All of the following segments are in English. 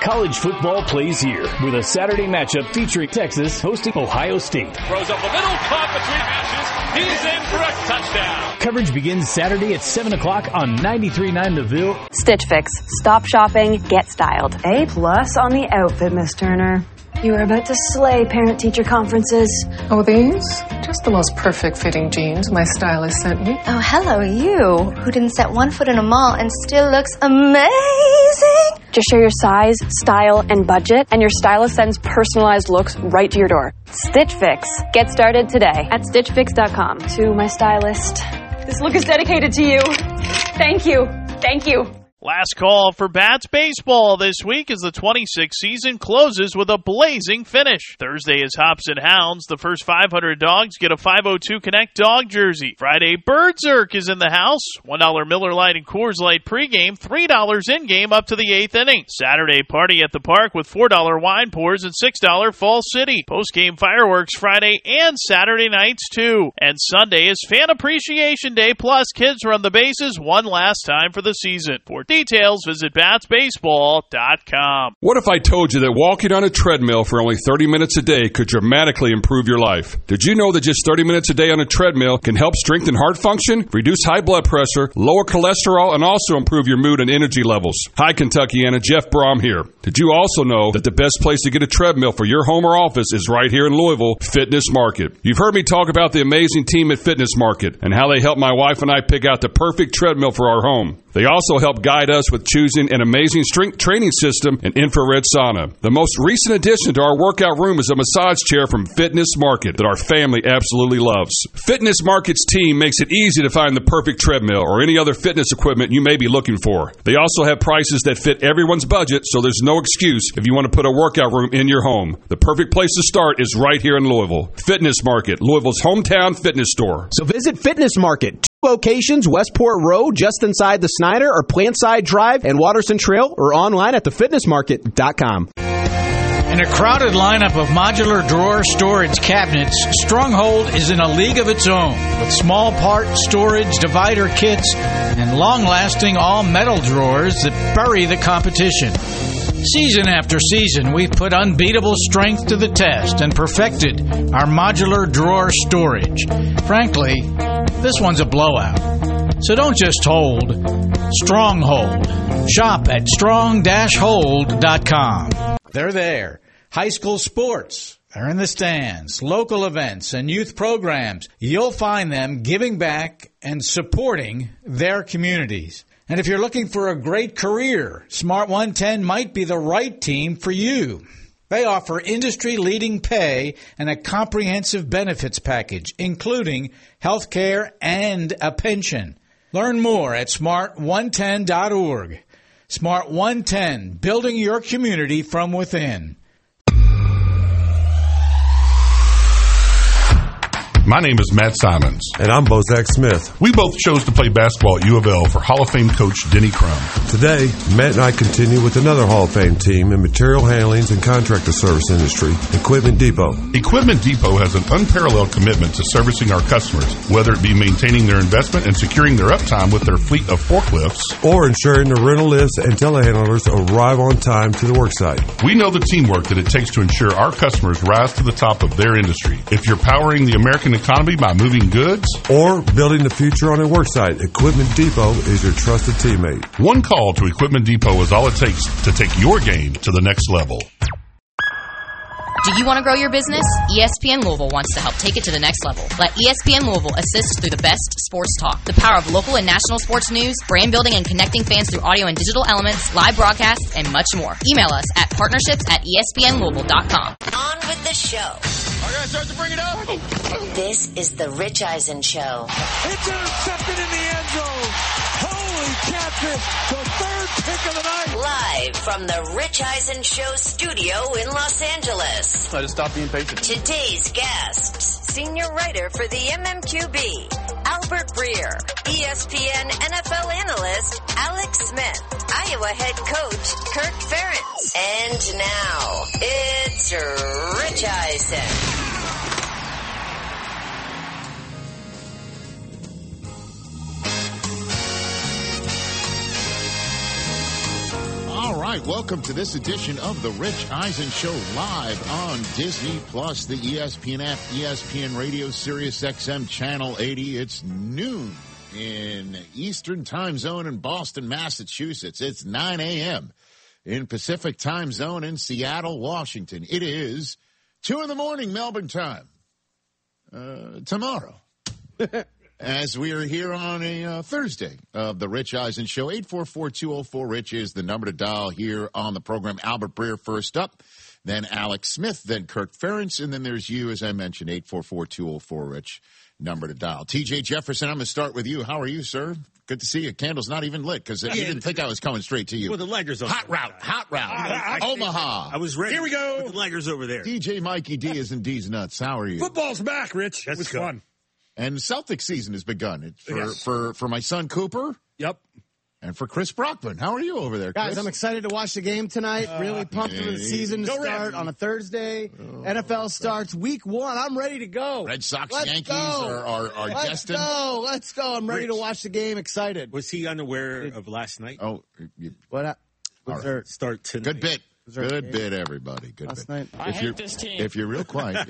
College football plays here with a Saturday matchup featuring Texas hosting Ohio State. Throws up the middle, caught between hashes. He's in for a touchdown. Coverage begins Saturday at 7 o'clock on 93.9 The Ville. Stitch Fix. Stop shopping, get styled. A+ on the outfit, Miss Turner. You are about to slay parent-teacher conferences. Oh, these? Just the most perfect fitting jeans my stylist sent me. Oh, hello, you, who didn't set one foot in a mall and still looks amazing. Just share your size, style, and budget, and your stylist sends personalized looks right to your door. Stitch Fix. Get started today at StitchFix.com. To my stylist, this look is dedicated to you. Thank you. Thank you. Last call for Bats baseball this week as the 26th season closes with a blazing finish. Thursday is Hops and Hounds. The first 500 dogs get a 502 Connect dog jersey. Friday, Birdzerk is in the house. $1 Miller Lite and Coors Light pregame, $3 in-game up to the 8th inning. Saturday, party at the park with $4 wine pours and $6 Fall City. Postgame fireworks Friday and Saturday nights, too. And Sunday is Fan Appreciation Day, plus kids run the bases one last time for the season. For details, visit batsbaseball.com. What if I told you that walking on a treadmill for only 30 minutes a day could dramatically improve your life? Did you know that just 30 minutes a day on a treadmill can help strengthen heart function, reduce high blood pressure, lower cholesterol, and also improve your mood and energy levels? Hi, Kentuckiana. Jeff Brom here. Did you also know that the best place to get a treadmill for your home or office is right here in Louisville, Fitness Market? You've heard me talk about the amazing team at Fitness Market and how they helped my wife and I pick out the perfect treadmill for our home. They also help guide us with choosing an amazing strength training system and infrared sauna. The most recent addition to our workout room is a massage chair from Fitness Market that our family absolutely loves. Fitness Market's team makes it easy to find the perfect treadmill or any other fitness equipment you may be looking for. They also have prices that fit everyone's budget, so there's no excuse if you want to put a workout room in your home. The perfect place to start is right here in Louisville. Fitness Market, Louisville's hometown fitness store. So visit Fitness Market. 2 locations, Westport Road, just inside the Snyder, or Plantside Drive and Watterson Trail, or online at thefitnessmarket.com. In a crowded lineup of modular drawer storage cabinets, Stronghold is in a league of its own, with small part storage divider kits and long-lasting all-metal drawers that bury the competition. Season after season, we've put unbeatable strength to the test and perfected our modular drawer storage. Frankly, this one's a blowout. So don't just hold. Stronghold. Shop at strong-hold.com. They're there. High school sports. They're in the stands. Local events and youth programs. You'll find them giving back and supporting their communities. And if you're looking for a great career, Smart 110 might be the right team for you. They offer industry-leading pay and a comprehensive benefits package, including health care and a pension. Learn more at smart110.org. Smart 110, building your community from within. My name is Matt Simons. And I'm Bozak Smith. We both chose to play basketball at U of L for Hall of Fame coach Denny Crum. Today, Matt and I continue with another Hall of Fame team in material handlings and contractor service industry, Equipment Depot. Equipment Depot has an unparalleled commitment to servicing our customers, whether it be maintaining their investment and securing their uptime with their fleet of forklifts, or ensuring the rental lifts and telehandlers arrive on time to the worksite. We know the teamwork that it takes to ensure our customers rise to the top of their industry. If you're powering the American economy by moving goods or building the future on a worksite, Equipment Depot is your trusted teammate. One call to Equipment Depot is all it takes to take your game to the next level. Do you want to grow your business? ESPN Louisville wants to help take it to the next level. Let ESPN Louisville assist through the best sports talk, the power of local and national sports news, brand building and connecting fans through audio and digital elements, live broadcasts, and much more. Email us at partnerships@espnlouisville.com. On with the show. Our guys start to bring it up. This is the Rich Eisen Show. It's intercepted in the end zone. Holy catfish, the third pick of the night. Live from the Rich Eisen Show studio in Los Angeles. I just stopped being patient. Today's guests, senior writer for the MMQB, Albert Breer, ESPN NFL analyst, Alex Smith, Iowa head coach, Kirk Ferentz. And now, it's Rich Eisen. All right, welcome to this edition of the Rich Eisen Show live on Disney Plus, the ESPN app, ESPN Radio, Sirius XM Channel 80. It's noon in Eastern Time Zone in Boston, Massachusetts. It's 9 a.m. in Pacific Time Zone in Seattle, Washington. It is 2 in the morning Melbourne time tomorrow. As we are here on a Thursday of the Rich Eisen Show. 844-204-RICH is the number to dial here on the program. Albert Breer first up, then Alex Smith, then Kirk Ferentz, and then there's you, as I mentioned, 844-204-RICH, number to dial. TJ Jefferson, I'm going to start with you. How are you, sir? Good to see you. Candle's not even lit because you didn't think I was coming straight to you. Well, the lighter's over. Hot route. Omaha. I was ready. Here we go. With the lighter's over there. DJ Mikey D is in D's nuts. How are you? Football's back, Rich. It was fun. And Celtics season has begun. For my son Cooper. Yep. And for Chris Brockman. How are you over there, Chris? Guys, I'm excited to watch the game tonight. Really pumped for the season to start on a Thursday. NFL starts week 1. I'm ready to go. Red Sox, Yankees are destined. Let's go. I'm ready to watch the game. Excited. Was he unaware of last night? Oh, what? Start tonight. Good bit. Good bit, everybody. Good last bit. Night. I hate this team. If you're real quiet,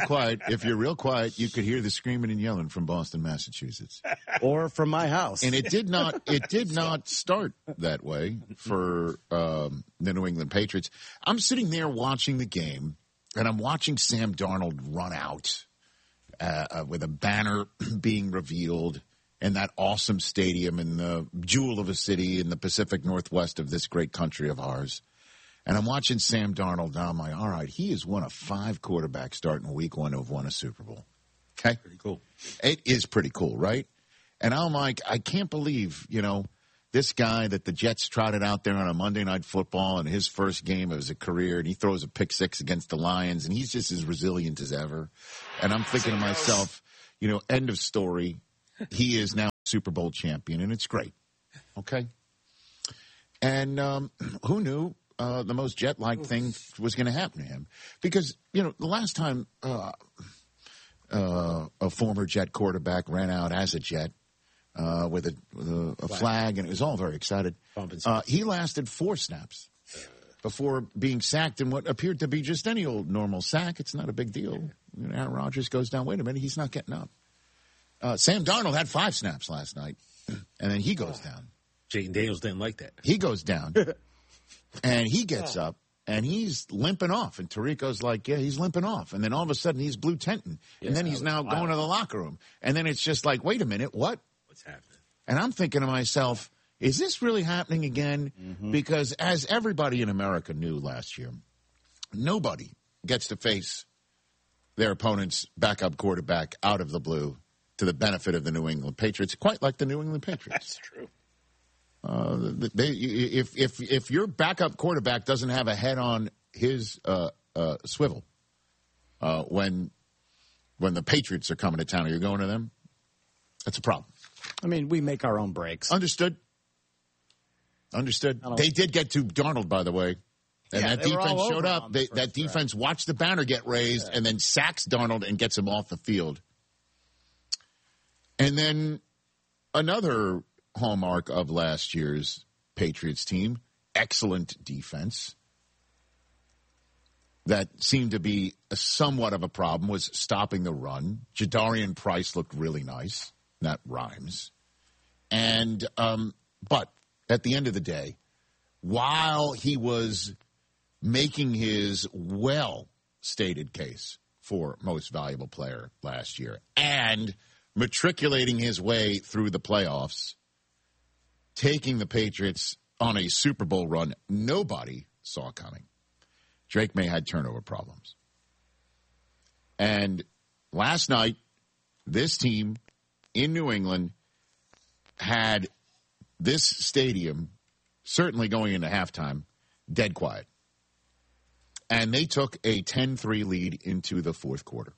you could hear the screaming and yelling from Boston, Massachusetts, or from my house. And it did not start that way for the New England Patriots. I'm sitting there watching the game, and I'm watching Sam Darnold run out with a banner being revealed in that awesome stadium in the jewel of a city in the Pacific Northwest of this great country of ours. And I'm watching Sam Darnold, and I'm like, all right, he is one of 5 quarterbacks starting week 1 who have won a Super Bowl. Okay? Pretty cool. It is pretty cool, right? And I'm like, I can't believe, this guy that the Jets trotted out there on a Monday Night Football in his first game of his career, and he throws a pick 6 against the Lions, and he's just as resilient as ever. And I'm thinking to myself, end of story. He is now a Super Bowl champion, and it's great. Okay? And who knew? The most jet-like thing was going to happen to him. Because, the last time a former Jet quarterback ran out as a Jet with a flag, and it was all very excited, he lasted 4 snaps before being sacked in what appeared to be just any old normal sack. It's not a big deal. Aaron Rodgers goes down, wait a minute, he's not getting up. Sam Darnold had 5 snaps last night, and then he goes down. Jayden Daniels didn't like that. He goes down. And he gets up, and he's limping off. And Tirico's like, yeah, he's limping off. And then all of a sudden, he's blue tenting. And then he's now going to the locker room. And then it's just like, wait a minute, what? What's happening? And I'm thinking to myself, is this really happening again? Mm-hmm. Because as everybody in America knew last year, nobody gets to face their opponent's backup quarterback out of the blue to the benefit of the New England Patriots, quite like the New England Patriots. That's true. If your backup quarterback doesn't have a head on his swivel when the Patriots are coming to town, are you going to them? That's a problem. I mean, we make our own breaks. Understood. They did get to Darnold, by the way. And that defense showed up. That defense watched the banner get raised and then sacks Darnold and gets him off the field. And then another hallmark of last year's Patriots team, excellent defense. That seemed to be somewhat of a problem was stopping the run. Jadarian Price looked really nice. That rhymes. And, but at the end of the day, while he was making his well-stated case for most valuable player last year and matriculating his way through the playoffs, taking the Patriots on a Super Bowl run nobody saw coming. Drake May had turnover problems. And last night, this team in New England had this stadium, certainly going into halftime, dead quiet. And they took a 10-3 lead into the fourth quarter.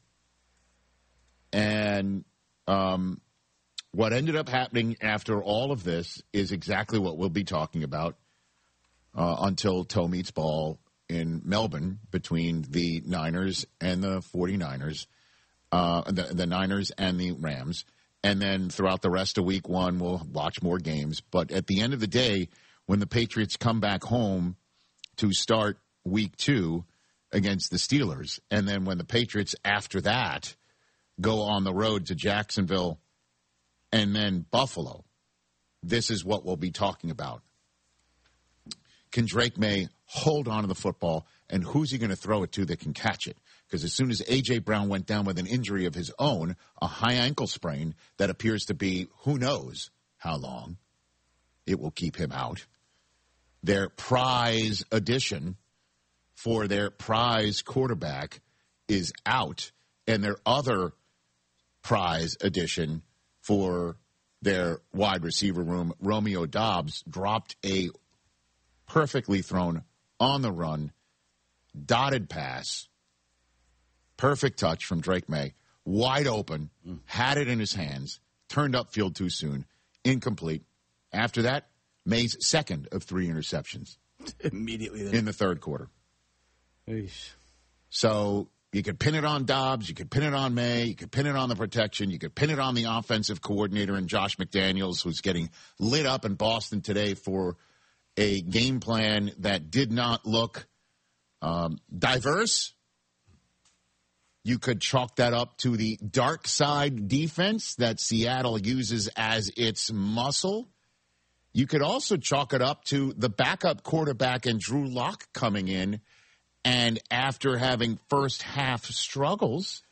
And what ended up happening after all of this is exactly what we'll be talking about until toe meets ball in Melbourne between the Niners and the 49ers, the Niners and the Rams. And then throughout the rest of week 1, we'll watch more games. But at the end of the day, when the Patriots come back home to start week 2 against the Steelers. And then when the Patriots, after that, go on the road to Jacksonville and then Buffalo, this is what we'll be talking about. Can Drake May hold on to the football, and who's he going to throw it to that can catch it? Because as soon as A.J. Brown went down with an injury of his own, a high ankle sprain that appears to be who knows how long, it will keep him out. Their prize addition for their prize quarterback is out, and their other prize addition for their wide receiver room, Romeo Doubs, dropped a perfectly thrown on the run, dotted pass, perfect touch from Drake May, wide open, had it in his hands, turned upfield too soon, incomplete. After that, May's second of 3 interceptions. Immediately then. In the third quarter. Eesh. So you could pin it on Doubs, you could pin it on May, you could pin it on the protection, you could pin it on the offensive coordinator and Josh McDaniels, who's getting lit up in Boston today for a game plan that did not look diverse. You could chalk that up to the dark side defense that Seattle uses as its muscle. You could also chalk it up to the backup quarterback and Drew Lock coming in, and after having first half struggles,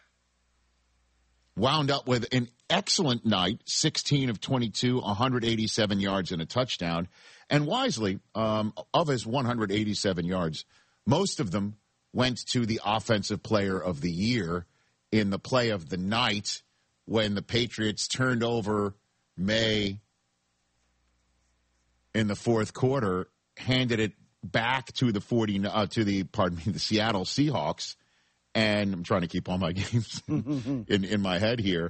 wound up with an excellent night, 16 of 22, 187 yards and a touchdown. And wisely, of his 187 yards, most of them went to the offensive player of the year in the play of the night when the Patriots turned over May in the fourth quarter, handed it back to the Seattle Seahawks. And I'm trying to keep all my games in my head here.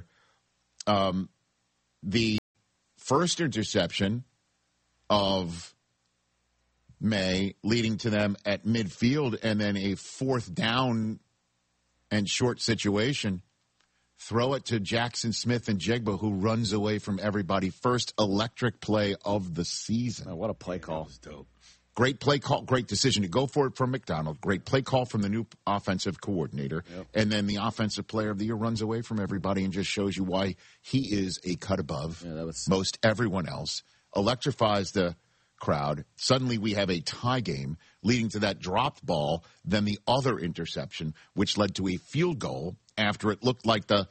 The first interception of May leading to them at midfield, and then a fourth down and short situation. Throw it to Jackson Smith and Jigba, who runs away from everybody. First electric play of the season. Oh, what a play call. That was dope. Great play call, great decision to go for it from McDonald. Great play call from the new offensive coordinator. Yep. And then the offensive player of the year runs away from everybody and just shows you why he is a cut above most everyone else. Electrifies the crowd. Suddenly we have a tie game leading to that dropped ball, then the other interception, which led to a field goal after it looked like the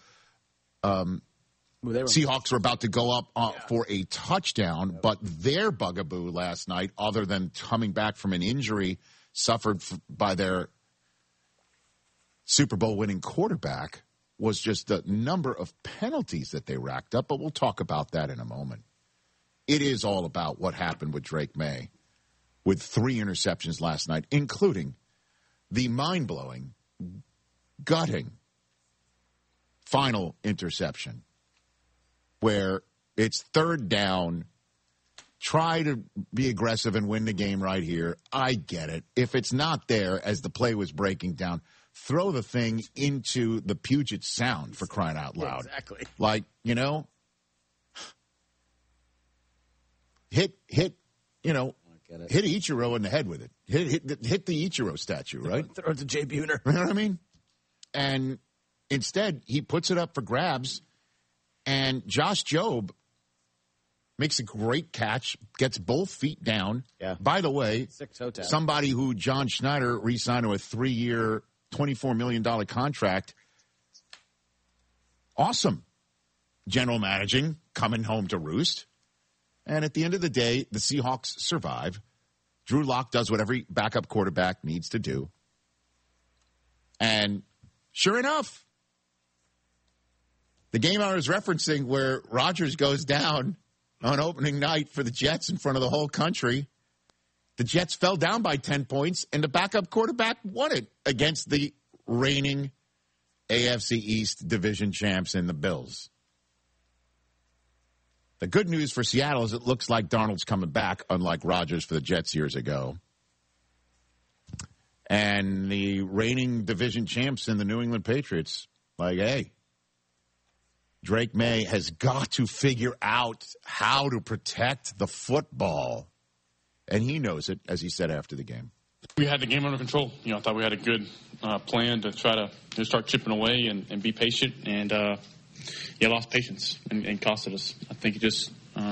Seahawks were about to go up for a touchdown, but their bugaboo last night, other than coming back from an injury suffered by their Super Bowl winning quarterback, was just the number of penalties that they racked up, but we'll talk about that in a moment. It is all about what happened with Drake May with 3 interceptions last night, including the mind-blowing, gutting final interception where it's third down. Try to be aggressive and win the game right here. I get it. If it's not there as the play was breaking down, throw the thing into the Puget Sound, for crying out loud. Yeah, exactly. Like, you know, hit Ichiro in the head with it. Hit the Ichiro statue, right? Throw it to Jay Buhner. You know what I mean? And instead, he puts it up for grabs, and Josh Jobe makes a great catch, gets both feet down. Yeah. By the way, somebody who John Schneider re-signed to a 3-year, $24 million contract. Awesome. General managing, coming home to roost. And at the end of the day, the Seahawks survive. Drew Lock does what every backup quarterback needs to do. And sure enough, the game I was referencing where Rodgers goes down on opening night for the Jets in front of the whole country, the Jets fell down by 10 points, and the backup quarterback won it against the reigning AFC East division champs in the Bills. The good news for Seattle is it looks like Darnold's coming back, unlike Rodgers for the Jets years ago. And the reigning division champs in the New England Patriots, like, hey, Drake May has got to figure out how to protect the football. and he knows it, as he said after the game. We had the game under control. I thought we had a good plan to try to start chipping away and be patient, and lost patience and costed us. I think it just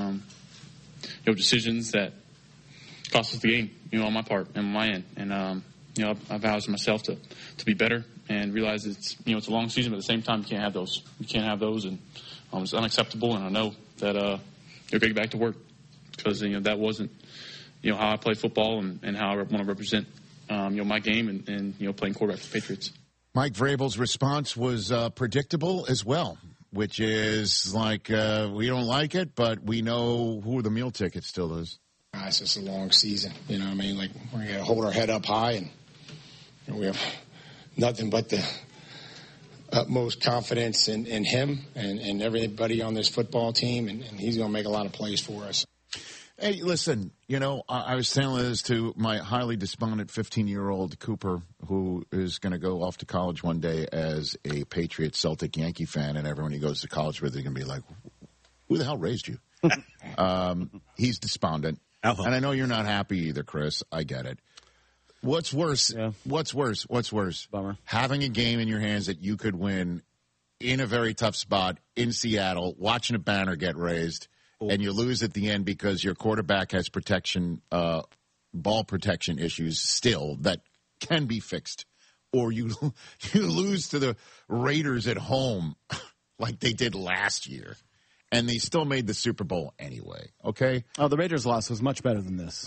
decisions that cost us the game, on my part and on my end. And I vowed to myself to be better and realize it's it's a long season, but at the same time you can't have those. You can't have those, and it's unacceptable. And I know that they're going to get back to work because that wasn't how I play football and how I want to represent my game and playing quarterback for the Patriots. Mike Vrabel's response was predictable as well, which is like we don't like it, but we know who the meal ticket still is. It's just a long season, Like we're going to hold our head up high, and we have nothing but the utmost confidence in him and everybody on this football team, and he's going to make a lot of plays for us. Hey, listen, I was telling this to my highly despondent 15-year-old Cooper, who is going to go off to college one day as a Patriot, Celtic, Yankee fan, and everyone he goes to college with is going to be like, who the hell raised you? He's despondent. And I know you're not happy either, Chris. I get it. What's worse? Yeah. What's worse? Bummer. Having a game in your hands that you could win in a very tough spot in Seattle, watching a banner get raised, and you lose at the end because your quarterback has ball protection issues still that can be fixed, or you lose to the Raiders at home like they did last year. And they still made the Super Bowl anyway, okay? Oh, the Raiders' loss was much better than this.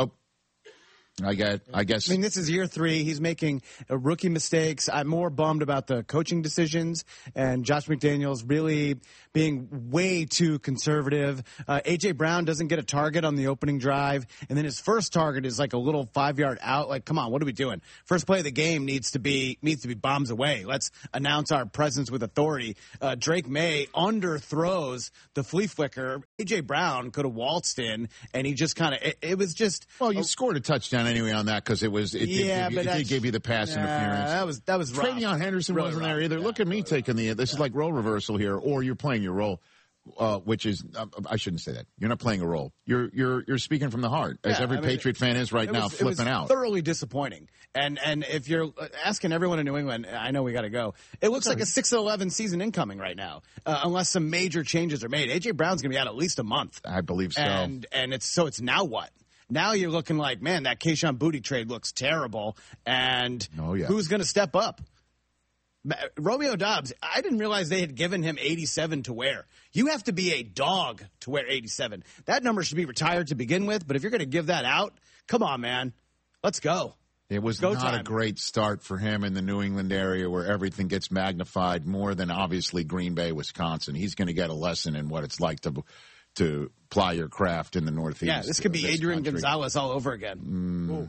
I guess. I mean, this is year 3. He's making rookie mistakes. I'm more bummed about the coaching decisions and Josh McDaniels really being way too conservative. A.J. Brown doesn't get a target on the opening drive, and then his first target is like a little 5-yard out. Like, come on, what are we doing? First play of the game needs to be bombs away. Let's announce our presence with authority. Drake May underthrows the flea flicker. A.J. Brown could have waltzed in, and he just kind of, it was just. Well, you scored a touchdown anyway on that because it did give you the pass interference. That was rough. TreVeyon Henderson wasn't there either. Look at me taking this is like role reversal here, or you're playing your role, which is I shouldn't say that. You're not playing a role. You're speaking from the heart, as every Patriot fan is right now, flipping out. Thoroughly disappointing. And if you're asking everyone in New England, I know we got to go. It looks like a 6-11 season incoming right now, unless some major changes are made. A.J. Brown's going to be out at least a month. I believe so. And it's now what? Now you're looking like, man, that Kayshon Boutte trade looks terrible. And who's going to step up? Romeo Doubs, I didn't realize they had given him 87 to wear. You have to be a dog to wear 87. That number should be retired to begin with, but if you're going to give that out, come on, man. Let's go. It was not a great start for him in the New England area where everything gets magnified more than obviously Green Bay, Wisconsin. He's going to get a lesson in what it's like to ply your craft in the Northeast. Yeah, this could be Adrian Gonzalez all over again.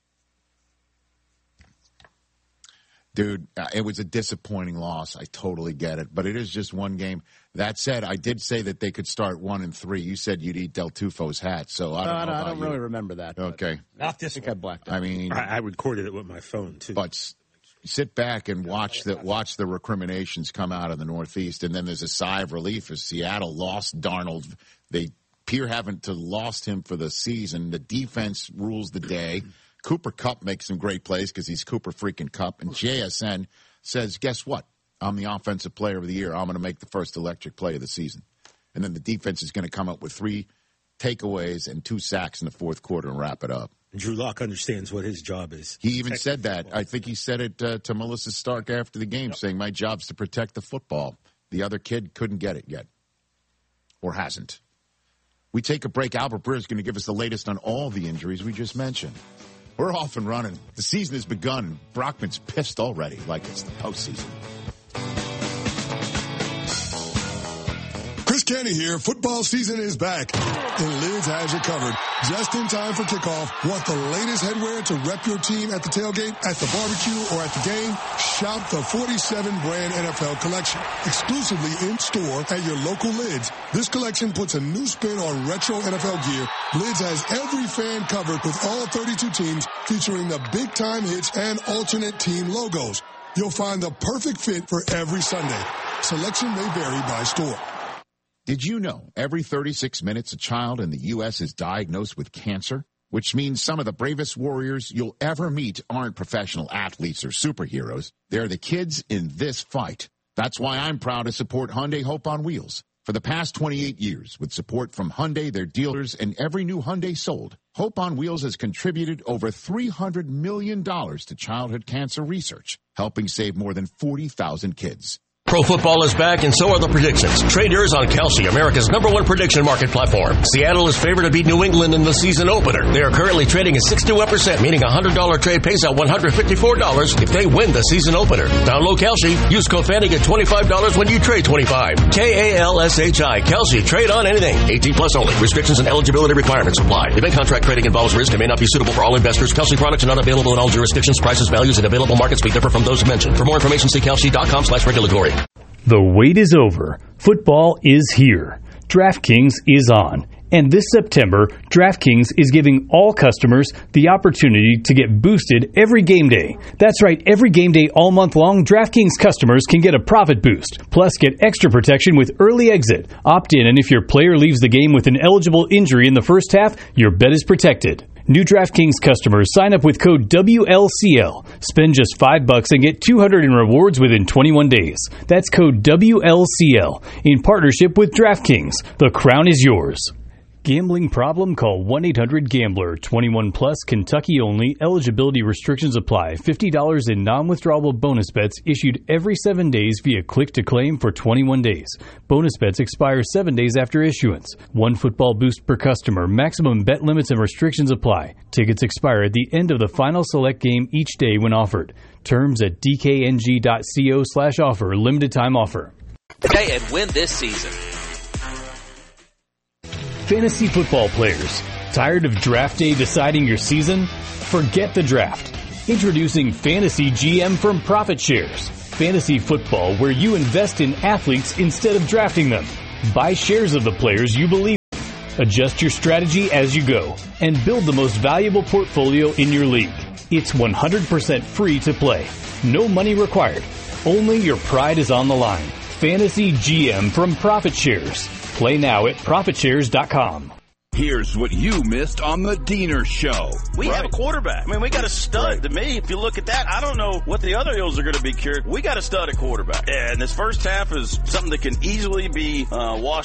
Dude, it was a disappointing loss. I totally get it. But it is just one game. That said, I did say that they could start 1-3. You said you'd eat Del Tufo's hat, so I don't know. I don't really remember that. Okay. Not this one. I blacked out. I mean, I recorded it with my phone, too. But sit back and watch the recriminations come out of the Northeast, and then there's a sigh of relief as Seattle lost Darnold. They appear having to lost him for the season. The defense rules the day. Cooper Kupp makes some great plays because he's Cooper freaking Kupp. And JSN says, guess what? I'm the offensive player of the year. I'm going to make the first electric play of the season. And then the defense is going to come up with 3 takeaways and 2 sacks in the fourth quarter and wrap it up. Drew Lock understands what his job is. He even said that. I think he said it to Melissa Stark after the game, saying, my job's to protect the football. The other kid couldn't get it yet. Or hasn't. We take a break. Albert Breer is going to give us the latest on all the injuries we just mentioned. We're off and running. The season has begun, and Brockman's pissed already like it's the postseason. Chris Canty here. Football season is back, and Lids has you covered. Just in time for kickoff. Want the latest headwear to rep your team at the tailgate, at the barbecue, or at the game? Shop the 47-brand NFL collection. Exclusively in store at your local Lids. This collection puts a new spin on retro NFL gear. Lids has every fan covered with all 32 teams, featuring the big-time hits and alternate team logos. You'll find the perfect fit for every Sunday. Selection may vary by store. Did you know every 36 minutes a child in the U.S. is diagnosed with cancer? which means some of the bravest warriors you'll ever meet aren't professional athletes or superheroes. They're the kids in this fight. That's why I'm proud to support Hyundai Hope on Wheels. For the past 28 years, with support from Hyundai, their dealers, and every new Hyundai sold, Hope on Wheels has contributed over $300 million to childhood cancer research, helping save more than 40,000 kids. Pro football is back, and so are the predictions. Trade yours on Kalshi, America's #1 prediction market platform. Seattle is favored to beat New England in the season opener. They are currently trading at 6.1%, meaning a $100 trade pays out $154 if they win the season opener. Download Kalshi. Use code FANNY, get $25 when you trade $25. KALSHI. Kalshi. Trade on anything. 18 plus only. Restrictions and eligibility requirements apply. Event contract trading involves risk and may not be suitable for all investors. Kalshi products are not available in all jurisdictions. Prices, values, and available markets may differ from those mentioned. For more information, see Kalshi.com/regulatory. The wait is over. Football is here. DraftKings is on. And this September, DraftKings is giving all customers the opportunity to get boosted every game day. That's right, every game day all month long, DraftKings customers can get a profit boost. Plus, get extra protection with early exit. Opt in, and if your player leaves the game with an eligible injury in the first half, your bet is protected. New DraftKings customers sign up with code WLCL. Spend just $5 and get $200 in rewards within 21 days. That's code WLCL in partnership with DraftKings. The crown is yours. Gambling problem? Call 1-800-GAMBLER. 21 plus, Kentucky only. Eligibility restrictions apply. $50 in non-withdrawable bonus bets issued every 7 days via click to claim for 21 days. Bonus bets expire 7 days after issuance. 1 football boost per customer. Maximum bet limits and restrictions apply. Tickets expire at the end of the final select game each day when offered. Terms at dkng.co/offer. Limited time offer. Play and win this season. Fantasy football players, tired of draft day deciding your season? Forget the draft. Introducing Fantasy GM from Profit Shares. Fantasy football where you invest in athletes instead of drafting them. Buy shares of the players you believe in. Adjust your strategy as you go and build the most valuable portfolio in your league. It's 100% free to play. No money required. Only your pride is on the line. Fantasy GM from Profit Shares. Play now at ProfitShares.com. Here's what you missed on the Diener Show. We have a quarterback. I mean, we got a stud. To me, if you look at that, I don't know what the other ills are going to be cured. We got a stud at quarterback. And this first half is something that can easily be washed